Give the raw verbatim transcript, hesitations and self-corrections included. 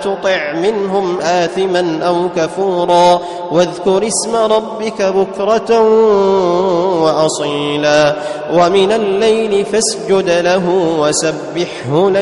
تطع منهم آثما أو كفورا واذكر اسم ربك بكرة وأصيلا ومن الليل فاسجد له وسبحه ليلا